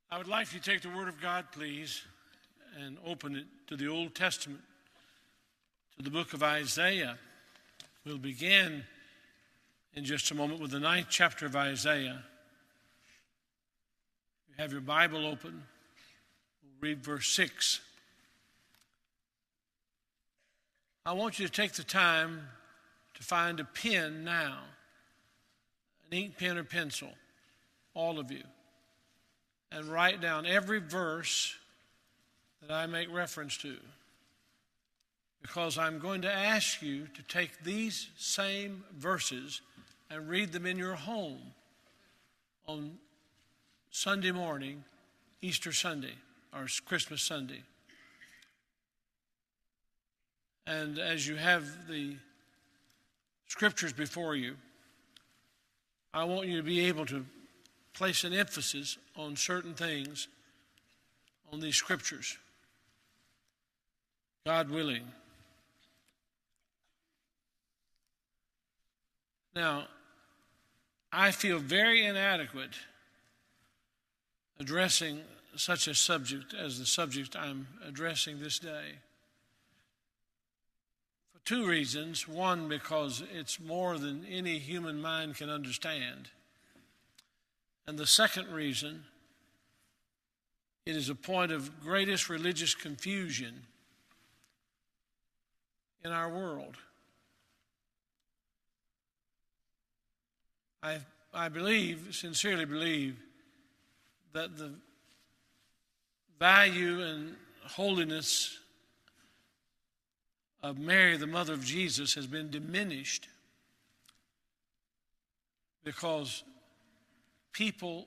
I would like you to take the Word of God, please, and open it to the Old Testament, to the book of Isaiah. We'll begin in just a moment with the 9th chapter of Isaiah. If you have your Bible open, we'll read verse 6. I want you to take the time to find a pen now, an ink pen or pencil, all of you, and write down every verse that I make reference to. Because I'm going to ask you to take these same verses and read them in your home on Sunday morning, Easter Sunday, or Christmas Sunday. And as you have the scriptures before you, I want you to be able to place an emphasis on certain things on these scriptures. God willing. Now, I feel very inadequate addressing such a subject as the subject I'm addressing this day. For two reasons. One, because it's more than any human mind can understand. And the second reason, it is a point of greatest religious confusion in our world. I believe, sincerely believe, that the value and holiness of Mary, the mother of Jesus, has been diminished because people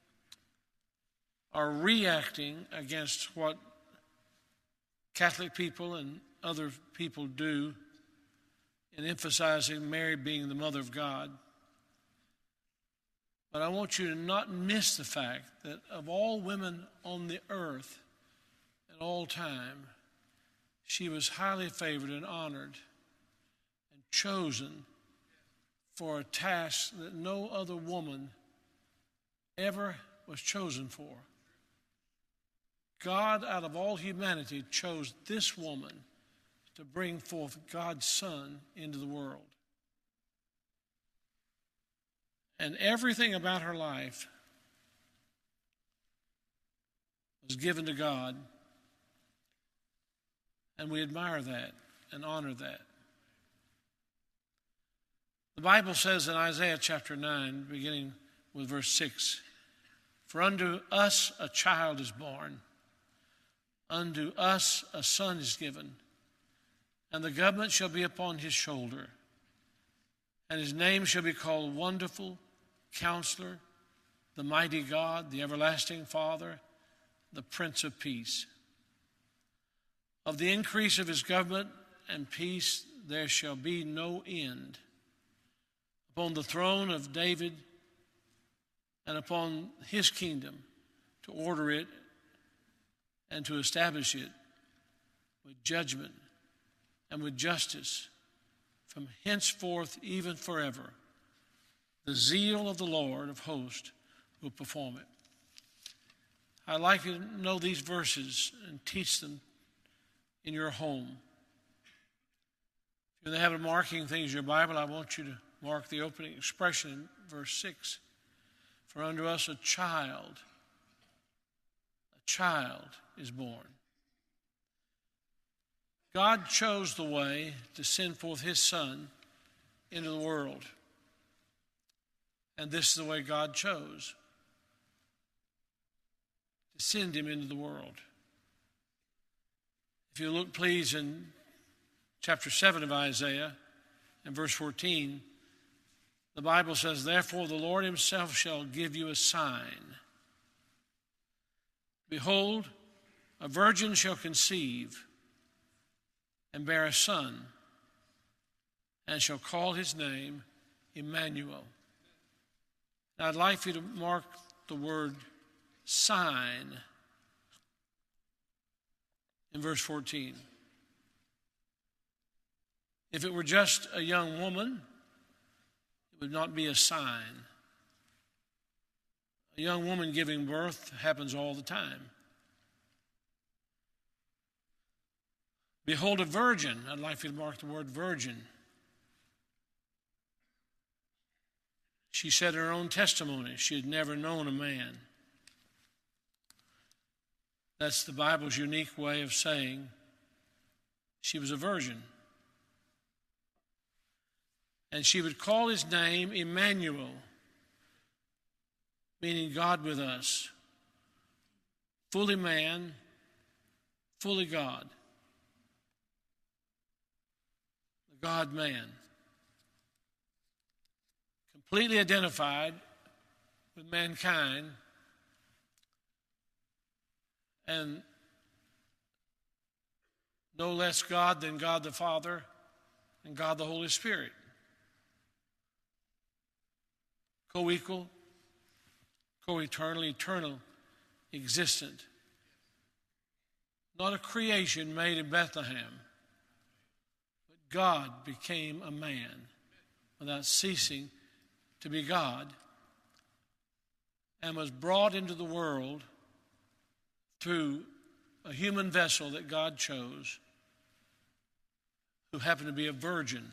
are reacting against what Catholic people and other people do in emphasizing Mary being the mother of God. But I want you to not miss the fact that of all women on the earth at all time, she was highly favored and honored and chosen for a task that no other woman ever was chosen for. God, out of all humanity, chose this woman to bring forth God's Son into the world. And everything about her life was given to God, and we admire that and honor that. The Bible says in Isaiah chapter 9, beginning with verse 6, "For unto us a child is born, unto us a son is given, and the government shall be upon his shoulder, and his name shall be called Wonderful, Counselor, the Mighty God, the Everlasting Father, the Prince of Peace. Of the increase of his government and peace there shall be no end, upon the throne of David and upon his kingdom, to order it and to establish it with judgment and with justice from henceforth even forever. The zeal of the Lord of hosts will perform it." I'd like you to know these verses and teach them in your home. If you have a marking things in your Bible, I want you to mark the opening expression in verse 6. "For unto us a child is born." God chose the way to send forth his Son into the world. And this is the way God chose to send him into the world. If you look, please, in chapter 7 of Isaiah, and verse 14, the Bible says, "Therefore the Lord himself shall give you a sign. Behold, a virgin shall conceive and bear a son, and shall call his name Emmanuel." Now, I'd like for you to mark the word sign in verse 14. If it were just a young woman, it would not be a sign. A young woman giving birth happens all the time. Behold a virgin. I'd like you to mark the word virgin. She said in her own testimony she had never known a man. That's the Bible's unique way of saying she was a virgin. And she would call his name Emmanuel, meaning God with us. Fully man, fully God. The God-man. Completely identified with mankind and no less God than God the Father and God the Holy Spirit. Co-equal, co-eternal, eternal, existent. Not a creation made in Bethlehem, but God became a man without ceasing to be God and was brought into the world through a human vessel that God chose who happened to be a virgin.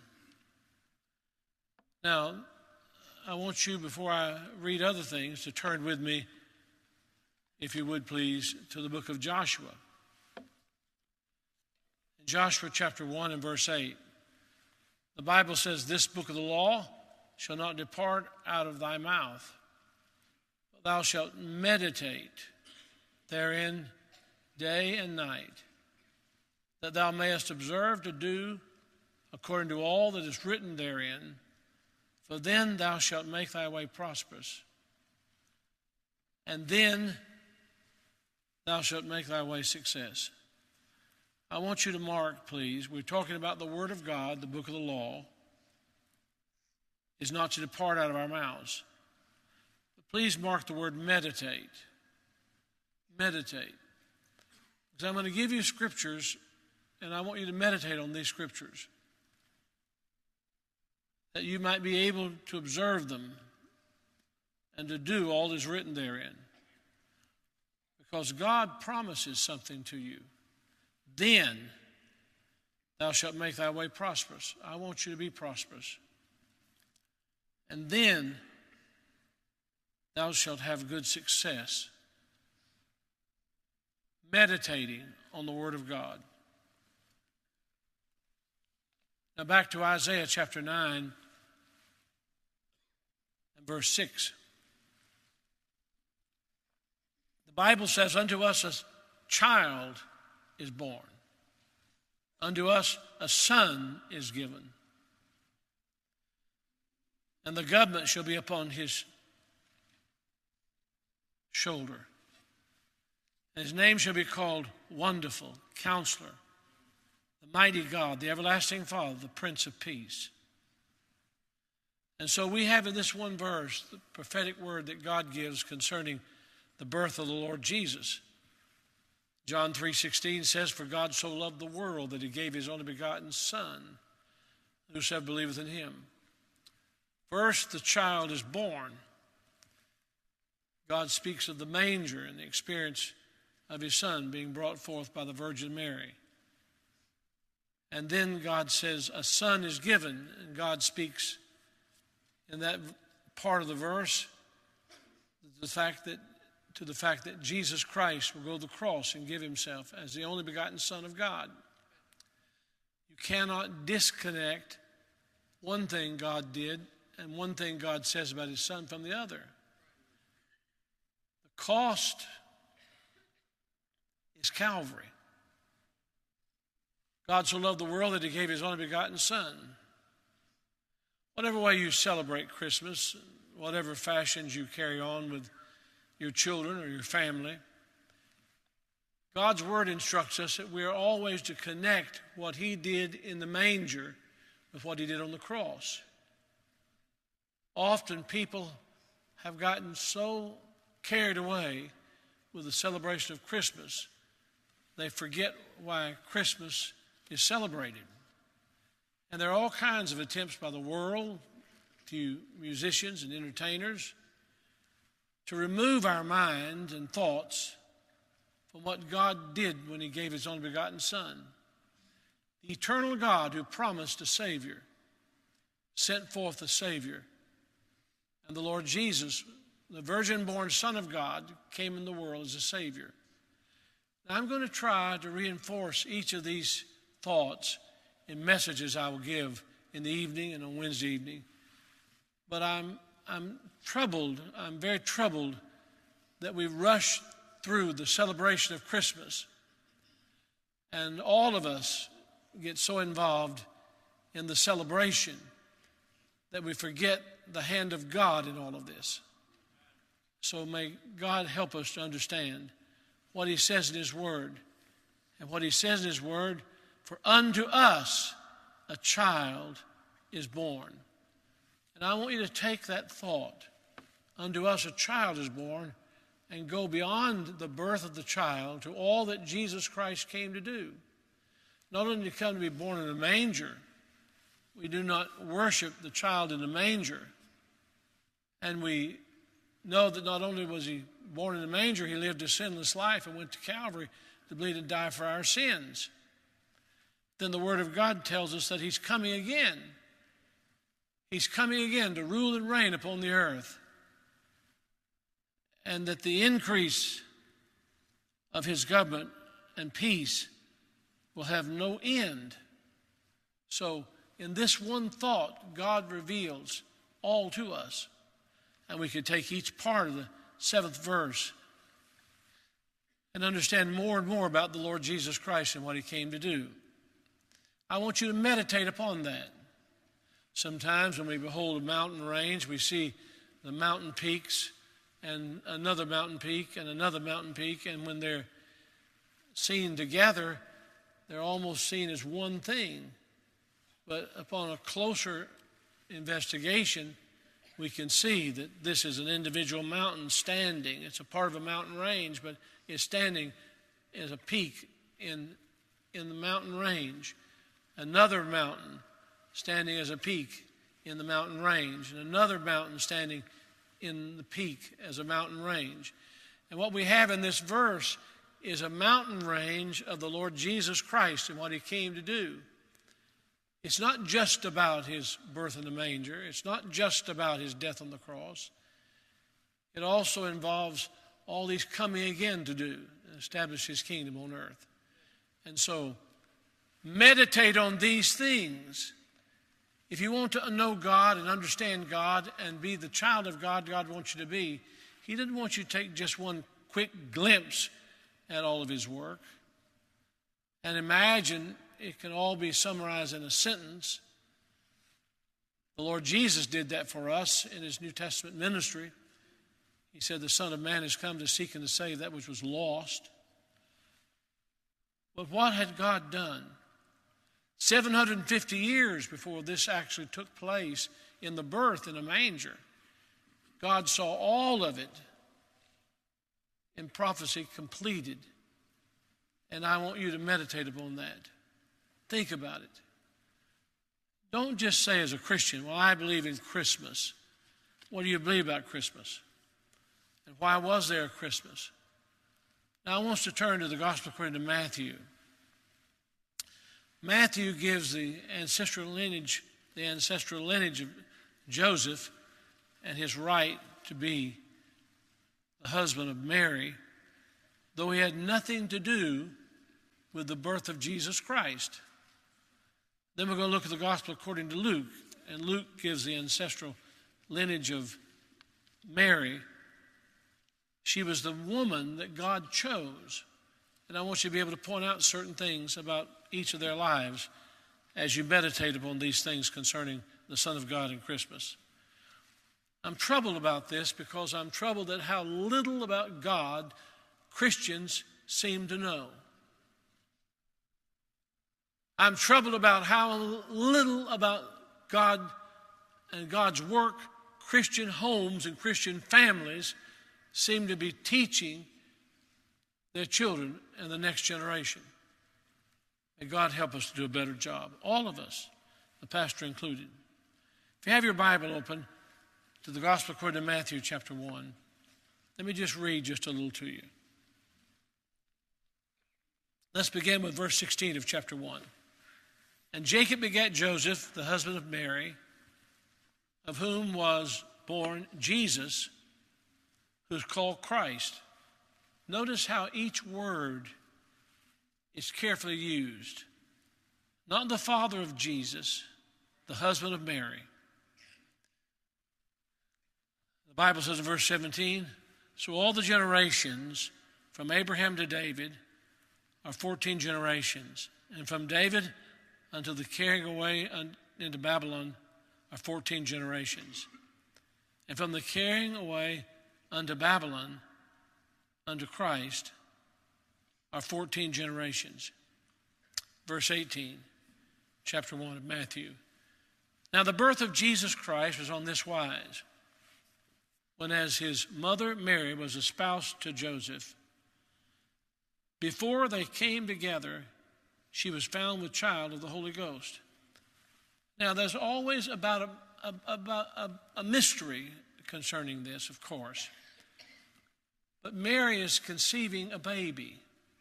Now, I want you, before I read other things, to turn with me, if you would please, to the book of Joshua. In Joshua chapter 1 and verse 8, the Bible says, "This book of the law shall not depart out of thy mouth, but thou shalt meditate therein day and night, that thou mayest observe to do according to all that is written therein, for then thou shalt make thy way prosperous, and then thou shalt make thy way success." I want you to mark, please, we're talking about the Word of God, the book of the law, is not to depart out of our mouths. But please mark the word meditate. Meditate. Because I'm going to give you scriptures, and I want you to meditate on these scriptures, that you might be able to observe them and to do all that is written therein. Because God promises something to you. Then thou shalt make thy way prosperous. I want you to be prosperous. And then thou shalt have good success. Meditating on the Word of God. Now back to Isaiah chapter 9 and verse 6. The Bible says, "Unto us a child is born. Unto us a son is given. And the government shall be upon his shoulder. And his name shall be called Wonderful, Counselor, the Mighty God, the Everlasting Father, the Prince of Peace." And so we have in this one verse the prophetic word that God gives concerning the birth of the Lord Jesus. John 3:16 says, "For God so loved the world that he gave his only begotten Son, whosoever believeth in him." First, the child is born. God speaks of the manger and the experience of his Son being brought forth by the Virgin Mary. And then God says, a son is given, and God speaks in that part of the verse to the fact that Jesus Christ will go to the cross and give himself as the only begotten Son of God. You cannot disconnect one thing God did and one thing God says about his Son from the other. The cost is Calvary. God so loved the world that he gave his only begotten Son. Whatever way you celebrate Christmas, whatever fashions you carry on with your children or your family, God's word instructs us that we are always to connect what he did in the manger with what he did on the cross. Often people have gotten so carried away with the celebration of Christmas, they forget why Christmas is celebrated. And there are all kinds of attempts by the world, to musicians and entertainers, to remove our mind and thoughts from what God did when he gave his only begotten Son. The eternal God who promised a Savior sent forth a Savior. And the Lord Jesus, the virgin-born Son of God, came in the world as a Savior. Now, I'm going to try to reinforce each of these thoughts in messages I will give in the evening and on Wednesday evening. But I'm troubled, I'm very troubled that we rush through the celebration of Christmas. And all of us get so involved in the celebration that we forget the hand of God in all of this. So may God help us to understand what he says in his word. And what he says in his word, for unto us a child is born. And I want you to take that thought, unto us a child is born, and go beyond the birth of the child to all that Jesus Christ came to do. Not only to come to be born in a manger, we do not worship the child in the manger. And we know that not only was he born in a manger, he lived a sinless life and went to Calvary to bleed and die for our sins. Then the Word of God tells us that he's coming again. He's coming again to rule and reign upon the earth. And that the increase of his government and peace will have no end. So in this one thought, God reveals all to us. And we could take each part of the 7th verse and understand more and more about the Lord Jesus Christ and what he came to do. I want you to meditate upon that. Sometimes when we behold a mountain range, we see the mountain peaks and another mountain peak and another mountain peak, and when they're seen together, they're almost seen as one thing. But upon a closer investigation, we can see that this is an individual mountain standing. It's a part of a mountain range, but it's standing as a peak in the mountain range. Another mountain standing as a peak in the mountain range, and another mountain standing in the peak as a mountain range. And what we have in this verse is a mountain range of the Lord Jesus Christ and what he came to do. It's not just about his birth in the manger. It's not just about his death on the cross. It also involves all he's coming again to do, and establish his kingdom on earth. And so, meditate on these things. If you want to know God and understand God and be the child of God God wants you to be, he didn't want you to take just one quick glimpse at all of his work and imagine it can all be summarized in a sentence. The Lord Jesus did that for us in his New Testament ministry. He said the Son of Man has come to seek and to save that which was lost. But what had God done? 750 years before this actually took place in the birth in a manger, God saw all of it in prophecy completed. And I want you to meditate upon that. Think about it. Don't just say as a Christian, well, I believe in Christmas. What do you believe about Christmas? And why was there a Christmas? Now I want us to turn to the Gospel according to Matthew. Matthew gives the ancestral lineage of Joseph and his right to be the husband of Mary, though he had nothing to do with the birth of Jesus Christ. Then we're going to look at the Gospel according to Luke, and Luke gives the ancestral lineage of Mary. She was the woman that God chose. And I want you to be able to point out certain things about each of their lives as you meditate upon these things concerning the Son of God and Christmas. I'm troubled about this because I'm troubled at how little about God Christians seem to know. I'm troubled about how little about God and God's work Christian homes and Christian families seem to be teaching their children and the next generation. May God help us to do a better job. All of us, the pastor included. If you have your Bible open to the Gospel according to Matthew chapter 1, Let me just read just a little to you. Let's begin with verse 16 of chapter 1. And Jacob begat Joseph, the husband of Mary, of whom was born Jesus, who is called Christ. Notice how each word is carefully used. Not the father of Jesus, the husband of Mary. The Bible says in verse 17, so all the generations from Abraham to David are 14 generations, and from David until the carrying away into Babylon are 14 generations. And from the carrying away unto Babylon, unto Christ, are 14 generations. Verse 18, chapter 1 of Matthew. Now the birth of Jesus Christ was on this wise. When as his mother Mary was espoused to Joseph, before they came together, she was found with child of the Holy Ghost. Now there's always about a mystery concerning this, of course. But Mary is conceiving a baby.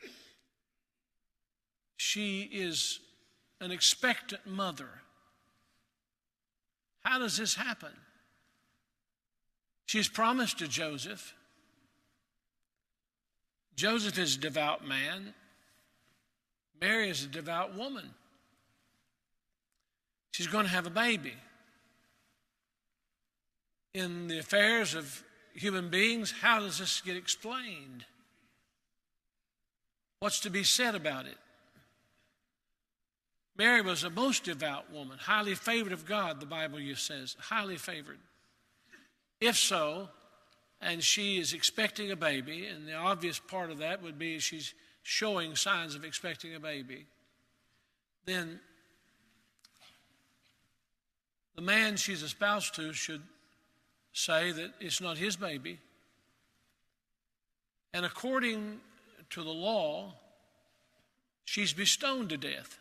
She is an expectant mother. How does this happen? She's promised to Joseph. Joseph is a devout man. Mary is a devout woman. She's going to have a baby. In the affairs of human beings, how does this get explained? What's to be said about it? Mary was a most devout woman, highly favored of God, the Bible says, highly favored. If so, and she is expecting a baby, and the obvious part of that would be she's showing signs of expecting a baby, then the man she's espoused to should say that it's not his baby. And according to the law, she's be stoned to death.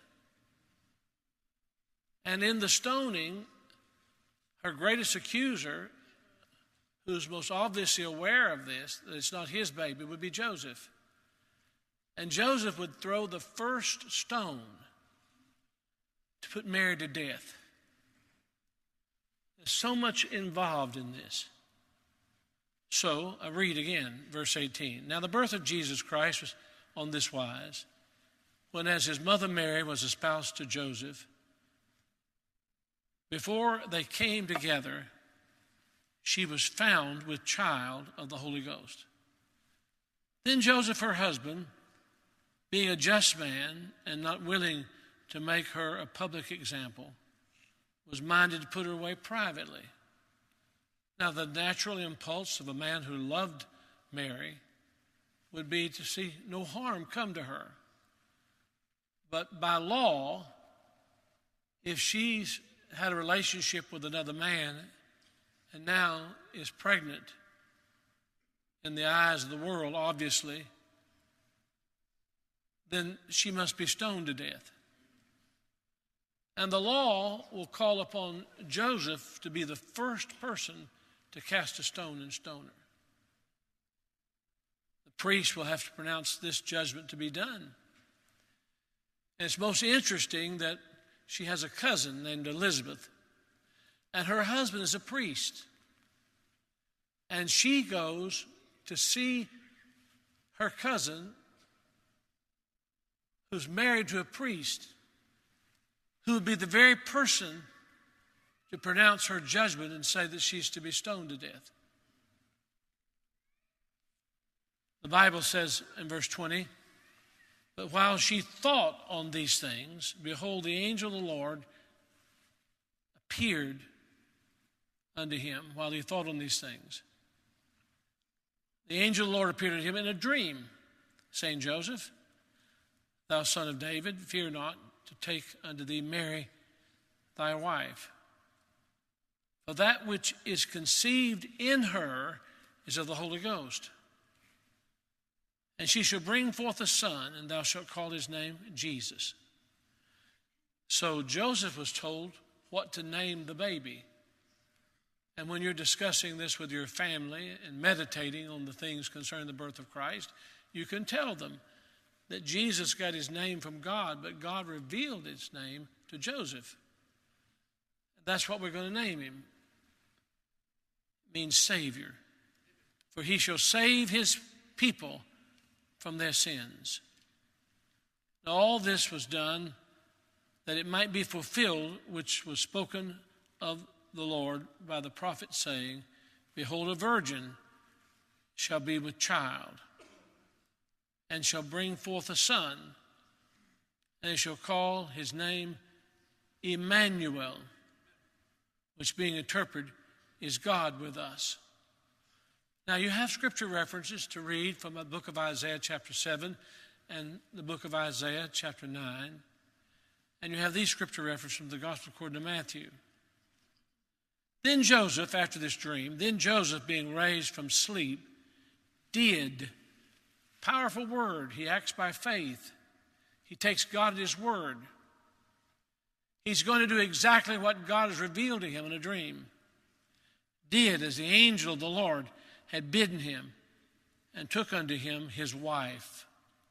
And in the stoning, her greatest accuser, who's most obviously aware of this, that it's not his baby, would be Joseph. And Joseph would throw the first stone to put Mary to death. There's so much involved in this. So, I read again, verse 18. Now the birth of Jesus Christ was on this wise, when as his mother Mary was espoused to Joseph, before they came together, she was found with child of the Holy Ghost. Then Joseph, her husband, being a just man and not willing to make her a public example, was minded to put her away privately. Now, the natural impulse of a man who loved Mary would be to see no harm come to her. But by law, if she's had a relationship with another man and now is pregnant in the eyes of the world, obviously, then she must be stoned to death. And the law will call upon Joseph to be the first person to cast a stone and stone her. The priest will have to pronounce this judgment to be done. And it's most interesting that she has a cousin named Elizabeth, and her husband is a priest. And she goes to see her cousin, who's married to a priest, who would be the very person to pronounce her judgment and say that she's to be stoned to death. The Bible says in verse 20, but while she thought on these things, behold, the angel of the Lord appeared unto him while he thought on these things. The angel of the Lord appeared unto him in a dream, saying, Joseph, thou son of David, fear not to take unto thee Mary thy wife. For that which is conceived in her is of the Holy Ghost. And she shall bring forth a son, and thou shalt call his name Jesus. So Joseph was told what to name the baby. And when you're discussing this with your family and meditating on the things concerning the birth of Christ, you can tell them that Jesus got his name from God, but God revealed his name to Joseph. That's what we're going to name him. It means Savior. For he shall save his people from their sins. Now, all this was done that it might be fulfilled, which was spoken of the Lord by the prophet, saying, Behold, a virgin shall be with child, and shall bring forth a son, and they shall call his name Emmanuel, which being interpreted is God with us. Now you have scripture references to read from the book of Isaiah chapter 7 and the book of Isaiah chapter 9. And you have these scripture references from the gospel according to Matthew. Then Joseph, after this dream, being raised from sleep, did. Powerful word. He acts by faith. He takes God at his word. He's going to do exactly what God has revealed to him in a dream. Did as the angel of the Lord had bidden him, and took unto him his wife,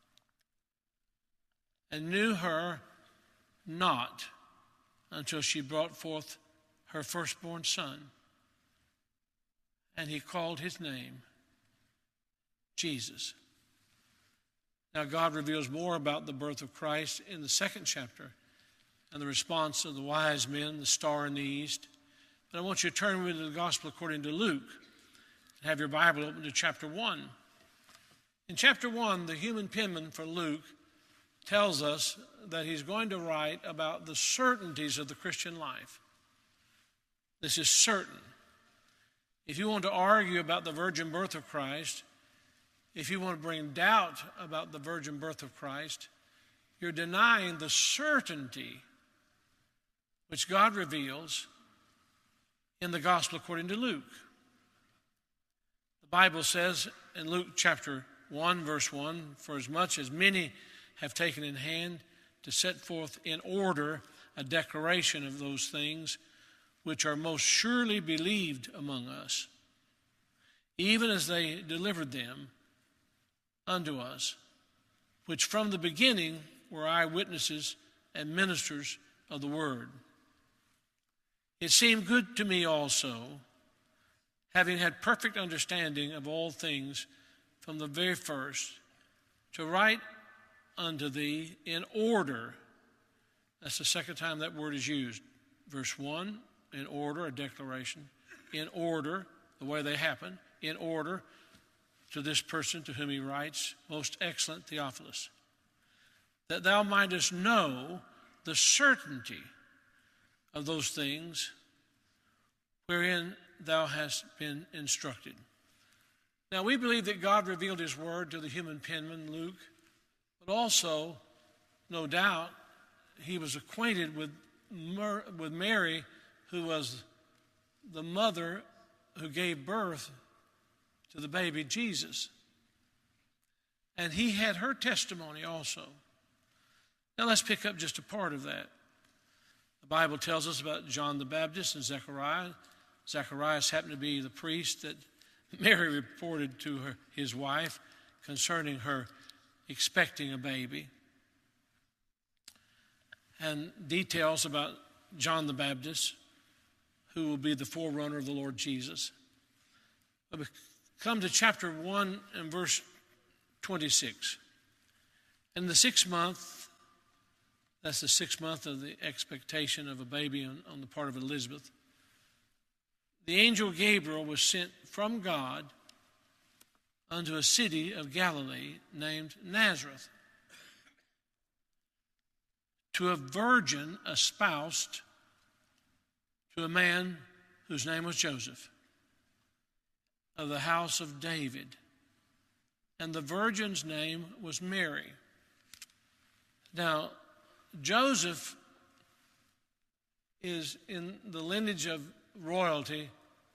and knew her not until she brought forth her firstborn son. And he called his name Jesus. Now God reveals more about the birth of Christ in the second chapter and the response of the wise men, the star in the east. But I want you to turn with the gospel according to Luke. Have your Bible open to chapter 1. In chapter 1, the human penman for Luke tells us that he's going to write about the certainties of the Christian life. This is certain. If you want to argue about the virgin birth of Christ, if you want to bring doubt about the virgin birth of Christ, you're denying the certainty which God reveals in the gospel according to Luke. The Bible says in Luke chapter 1, verse 1, For as much as many have taken in hand to set forth in order a declaration of those things which are most surely believed among us, even as they delivered them unto us, which from the beginning were eyewitnesses and ministers of the word. It seemed good to me also, having had perfect understanding of all things from the very first, to write unto thee in order. That's the second time that word is used. Verse 1, in order, a declaration. In order, the way they happen. In order, to this person to whom he writes, Most excellent Theophilus, that thou mightest know the certainty of those things wherein thou hast been instructed. Now, we believe that God revealed his word to the human penman, Luke, but also, no doubt, he was acquainted with Mary, who was the mother who gave birth to the baby Jesus. And he had her testimony also. Now, let's pick up just a part of that. The Bible tells us about John the Baptist and Zechariah. Zacharias happened to be the priest that Mary reported to his wife concerning her expecting a baby. And details about John the Baptist, who will be the forerunner of the Lord Jesus. But we come to chapter 1 and verse 26. In the 6th month, that's the 6th month of the expectation of a baby on the part of Elizabeth, the angel Gabriel was sent from God unto a city of Galilee named Nazareth, to a virgin espoused to a man whose name was Joseph, of the house of David. And the virgin's name was Mary. Now, Joseph is in the lineage of royalty,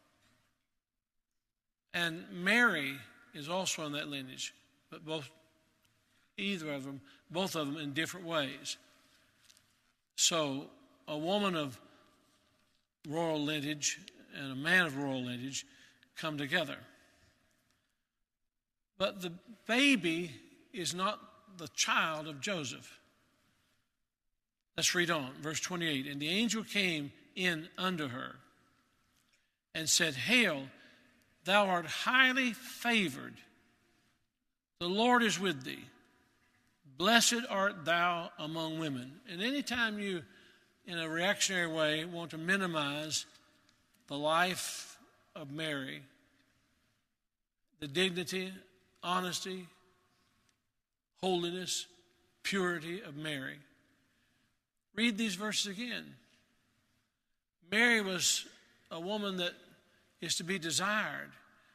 and Mary is also in that lineage, but both of them in different ways. So a woman of royal lineage and a man of royal lineage come together. But the baby is not the child of Joseph. Let's read on. Verse 28. And the angel came in unto her and said, Hail, thou art highly favored. The Lord is with thee. Blessed art thou among women. And anytime you, in a reactionary way, want to minimize the life of Mary, the dignity, honesty, holiness, purity of Mary, read these verses again. Mary was a woman that is to be desired.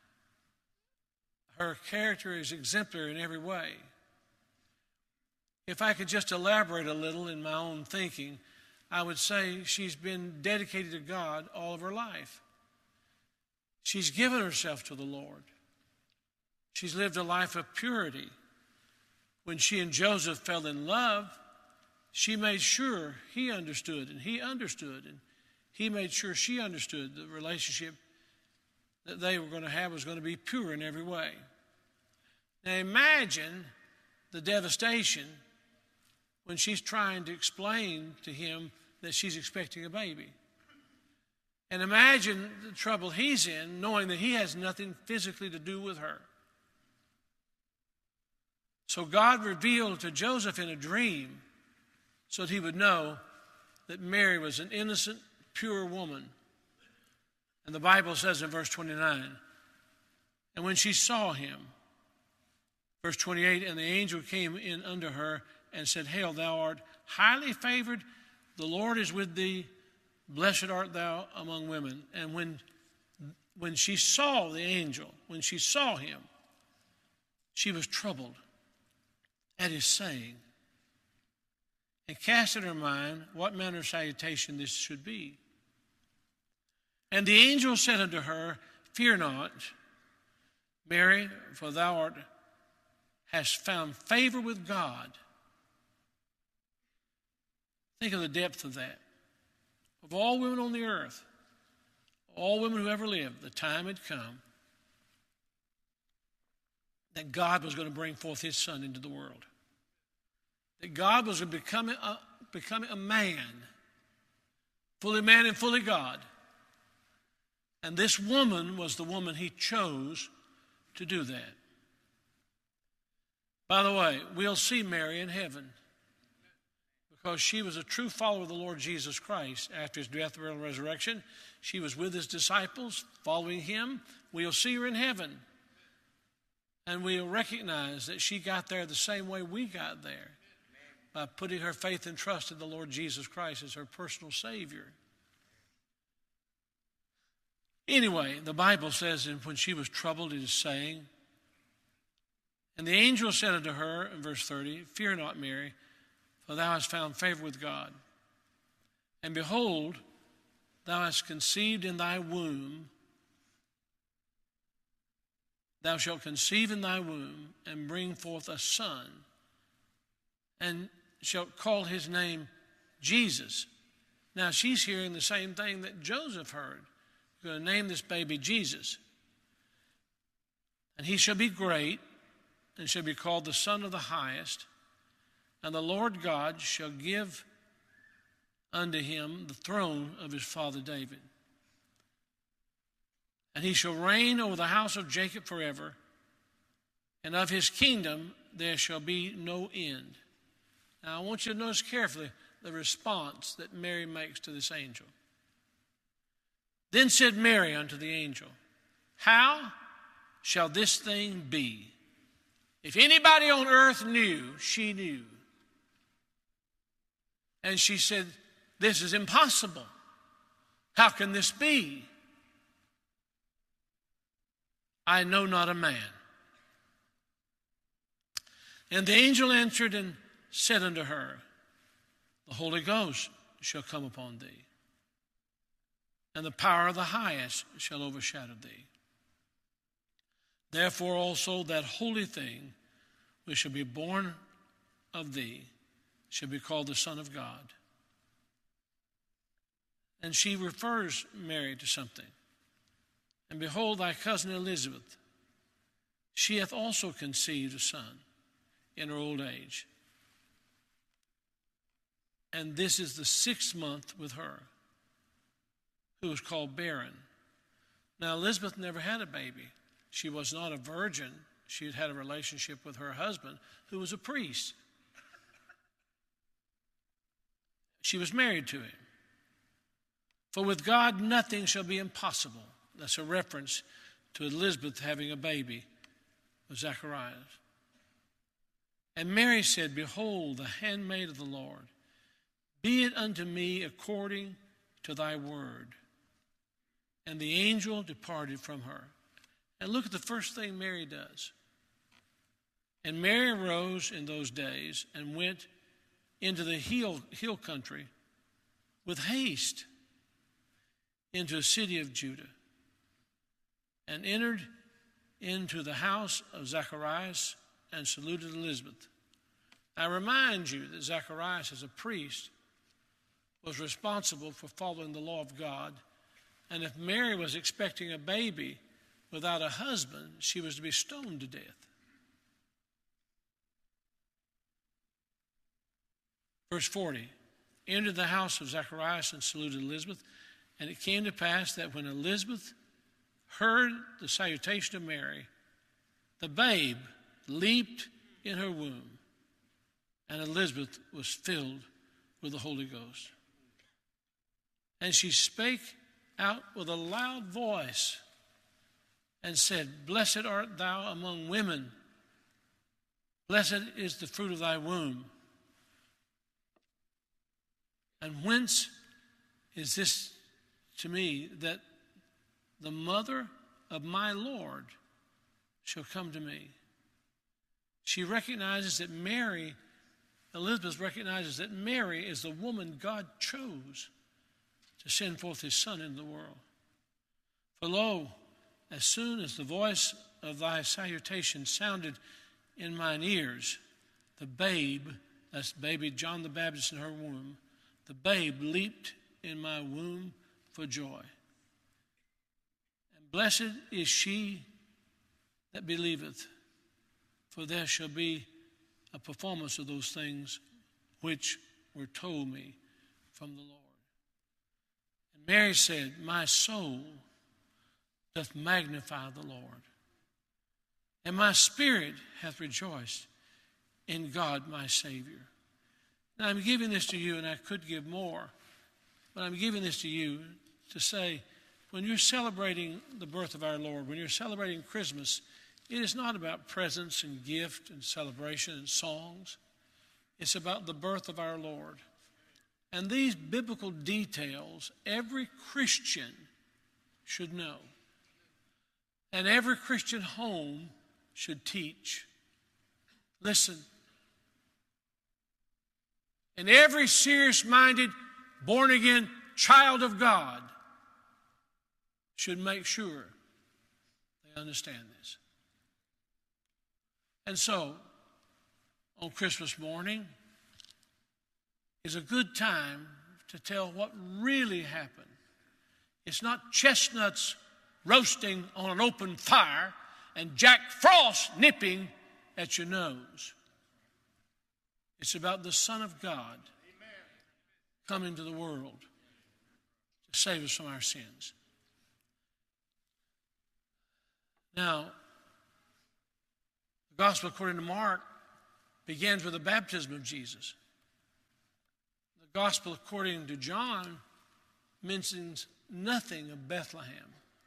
Her character is exemplary in every way. If I could just elaborate a little in my own thinking, I would say she's been dedicated to God all of her life. She's given herself to the Lord. She's lived a life of purity. When she and Joseph fell in love, she made sure he understood, and he understood, and he made sure she understood the relationship that they were going to have was going to be pure in every way. Now imagine the devastation when she's trying to explain to him that she's expecting a baby. And imagine the trouble he's in, knowing that he has nothing physically to do with her. So God revealed to Joseph in a dream so that he would know that Mary was an innocent, pure woman. And the Bible says in verse 29, and when she saw him, verse 28, and the angel came in unto her and said, Hail, thou art highly favored. The Lord is with thee. Blessed art thou among women. And when she saw the angel, when she saw him, she was troubled at his saying, and cast in her mind what manner of salutation this should be. And the angel said unto her, Fear not, Mary, for thou hast found favor with God. Think of the depth of that. Of all women on the earth, all women who ever lived, the time had come that God was going to bring forth his son into the world. That God was becoming a man, fully man and fully God. And this woman was the woman he chose to do that. By the way, we'll see Mary in heaven because she was a true follower of the Lord Jesus Christ after his death, burial, and resurrection. She was with his disciples, following him. We'll see her in heaven. And we'll recognize that she got there the same way we got there, by putting her faith and trust in the Lord Jesus Christ as her personal Savior. Anyway, the Bible says, and when she was troubled, it is saying, and the angel said unto her, in verse 30, Fear not, Mary, for thou hast found favor with God. And behold, thou hast conceived in thy womb. Thou shalt conceive in thy womb, and bring forth a son, and shalt call his name Jesus. Now she's hearing the same thing that Joseph heard. You're going to name this baby Jesus. And he shall be great, and shall be called the Son of the Highest. And the Lord God shall give unto him the throne of his father David. And he shall reign over the house of Jacob forever, and of his kingdom there shall be no end. Now I want you to notice carefully the response that Mary makes to this angel. Then said Mary unto the angel, How shall this thing be? If anybody on earth knew, she knew. And she said, This is impossible. How can this be? I know not a man. And the angel answered and said unto her, The Holy Ghost shall come upon thee, and the power of the highest shall overshadow thee. Therefore also that holy thing which shall be born of thee shall be called the Son of God. And she refers Mary to something. And behold, thy cousin Elizabeth, she hath also conceived a son in her old age. And this is the 6th month with her, who was called barren. Now Elizabeth never had a baby. She was not a virgin. She had had a relationship with her husband, who was a priest. She was married to him. For with God nothing shall be impossible. That's a reference to Elizabeth having a baby with Zacharias. And Mary said, behold, the handmaid of the Lord, be it unto me according to thy word. And the angel departed from her. And look at the first thing Mary does. And Mary arose in those days and went into the hill country with haste into a city of Judah, and entered into the house of Zacharias and saluted Elizabeth. I remind you that Zacharias, as a priest, was responsible for following the law of God. And if Mary was expecting a baby without a husband, she was to be stoned to death. Verse 40, entered the house of Zacharias and saluted Elizabeth. And it came to pass that when Elizabeth heard the salutation of Mary, the babe leaped in her womb, and Elizabeth was filled with the Holy Ghost. And she spake out with a loud voice and said, blessed art thou among women, blessed is the fruit of thy womb. And whence is this to me, that the mother of my Lord shall come to me? She recognizes that Elizabeth recognizes that Mary is the woman God chose to send forth his son into the world. For lo, as soon as the voice of thy salutation sounded in mine ears, the babe, that's baby John the Baptist in her womb, the babe leaped in my womb for joy. And blessed is she that believeth, for there shall be a performance of those things which were told me from the Lord. And Mary said, my soul doth magnify the Lord, and my spirit hath rejoiced in God my Savior. Now I'm giving this to you, and I could give more, but I'm giving this to you to say, when you're celebrating the birth of our Lord, when you're celebrating Christmas, it is not about presents and gift and celebration and songs. It's about the birth of our Lord. And these biblical details, every Christian should know. And every Christian home should teach. Listen. And every serious-minded, born-again child of God should make sure they understand this. And so, on Christmas morning is a good time to tell what really happened. It's not chestnuts roasting on an open fire and Jack Frost nipping at your nose. It's about the Son of God coming to the world to save us from our sins. Now, the gospel according to Mark begins with the baptism of Jesus. The gospel according to John mentions nothing of Bethlehem.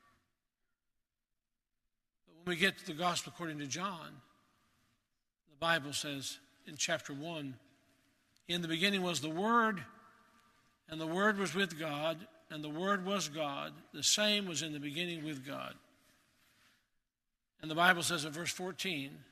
But when we get to the gospel according to John, the Bible says in chapter 1, in the beginning was the Word, and the Word was with God, and the Word was God. The same was in the beginning with God. And the Bible says in verse 14,